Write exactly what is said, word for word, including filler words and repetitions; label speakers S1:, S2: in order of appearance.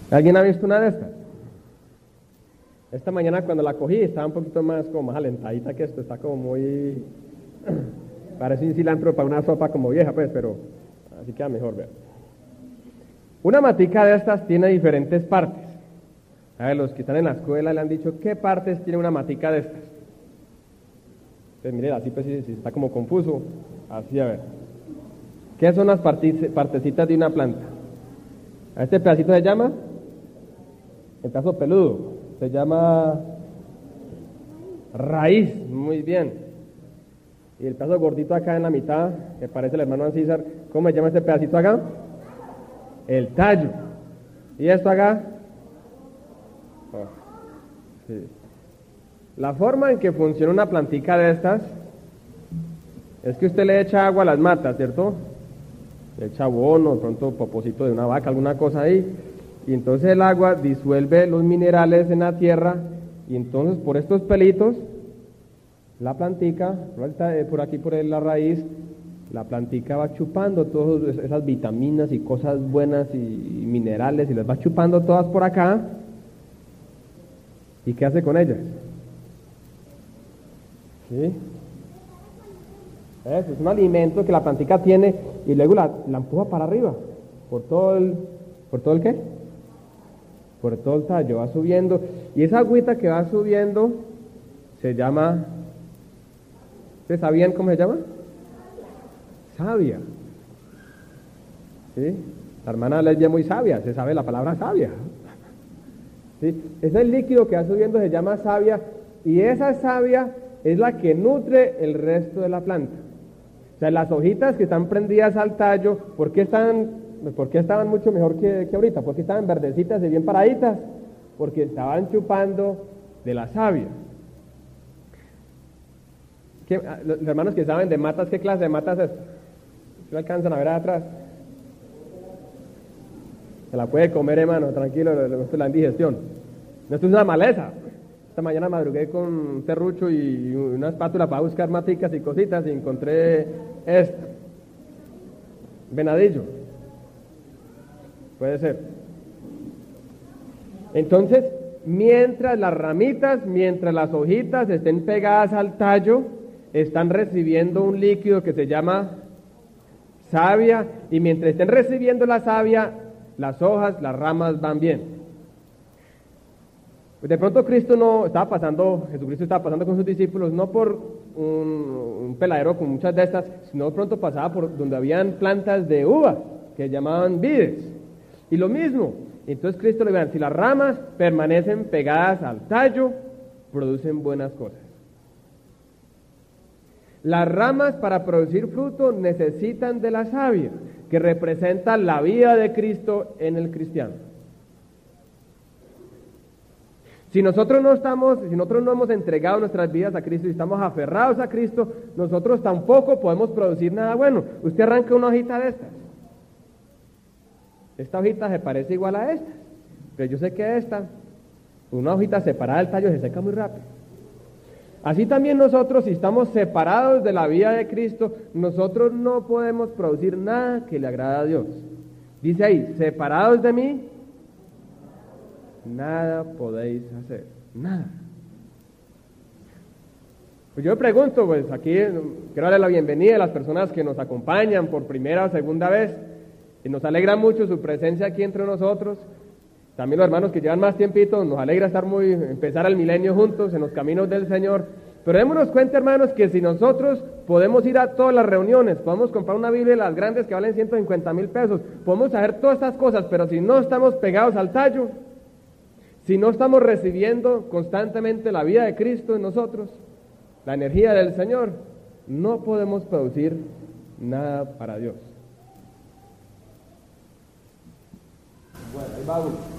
S1: ¿Alguien ha visto una de estas? Esta mañana cuando la cogí estaba un poquito más como más alentadita que esto, está como muy... parece un cilantro para una sopa como vieja, pues, pero así queda mejor, vean. Una matica de estas tiene diferentes partes. A ver, los que están en la escuela le han dicho, ¿qué partes tiene una matica de estas? Entonces, mire, así pues, si, si está como confuso, así, a ver. ¿Qué son las parti- partecitas de una planta? A este pedacito se llama, el pedazo peludo, se llama raíz, muy bien. Y el pedazo gordito acá en la mitad, que parece el hermano Ancísar, ¿cómo se llama este pedacito acá? El tallo. ¿Y esto acá? Oh, sí. La forma en que funciona una plantica de estas es que usted le echa agua a las matas, ¿cierto? Le echa abono, de pronto popocito de una vaca, alguna cosa ahí, y entonces el agua disuelve los minerales en la tierra, y entonces por estos pelitos, la plantica, por aquí por la raíz, la plantica va chupando todas esas vitaminas y cosas buenas y minerales, y las va chupando todas por acá. ¿Y qué hace con ellas? ¿Sí? Eso es un alimento que la plantica tiene y luego la, la empuja para arriba, por todo el, ¿por todo el qué? Por todo el tallo, va subiendo, y esa agüita que va subiendo se llama, ¿ustedes sabían cómo se llama? Savia. ¿Sí? La hermana Leslie es muy sabia, se sabe la palabra savia. ¿Sí? Ese líquido que va subiendo se llama savia, y esa savia es la que nutre el resto de la planta. O sea, las hojitas que están prendidas al tallo, ¿por qué están, por qué estaban mucho mejor que, que ahorita? ¿Por qué estaban verdecitas y bien paraditas? Porque estaban chupando de la savia. ¿Qué, los hermanos que saben de matas, ¿qué clase de matas es? ¿No alcanzan a ver atrás? Se la puede comer, hermano, tranquilo, esto es la indigestión. No, esto es una maleza. Esta mañana madrugué con un serrucho y una espátula para buscar maticas y cositas y encontré esto. Venadillo. Puede ser. Entonces, mientras las ramitas, mientras las hojitas estén pegadas al tallo, están recibiendo un líquido que se llama savia, y mientras estén recibiendo la savia, las hojas, las ramas van bien. De pronto Cristo no estaba pasando, Jesucristo estaba pasando con sus discípulos, no por un, un peladero con muchas de estas, sino de pronto pasaba por donde habían plantas de uvas, que llamaban vides. Y lo mismo, entonces Cristo le dice, si las ramas permanecen pegadas al tallo, producen buenas cosas. Las ramas para producir fruto necesitan de la savia, que representa la vida de Cristo en el cristiano. Si nosotros no estamos, si nosotros no hemos entregado nuestras vidas a Cristo y estamos aferrados a Cristo, nosotros tampoco podemos producir nada bueno. Usted arranca una hojita de estas. Esta hojita se parece igual a esta, pero yo sé que esta, una hojita separada del tallo se seca muy rápido. Así también nosotros, si estamos separados de la vida de Cristo, nosotros no podemos producir nada que le agrade a Dios. Dice ahí, separados de mí, nada podéis hacer, nada. Pues yo me pregunto, pues aquí quiero darle la bienvenida a las personas que nos acompañan por primera o segunda vez, y nos alegra mucho su presencia aquí entre nosotros. También los hermanos que llevan más tiempito, nos alegra estar muy, empezar el milenio juntos en los caminos del Señor. Pero démonos cuenta, hermanos, que si nosotros podemos ir a todas las reuniones, podemos comprar una Biblia de las grandes que valen ciento cincuenta mil pesos, podemos hacer todas estas cosas, pero si no estamos pegados al tallo, si no estamos recibiendo constantemente la vida de Cristo en nosotros, la energía del Señor, no podemos producir nada para Dios. Bueno, ahí va uno.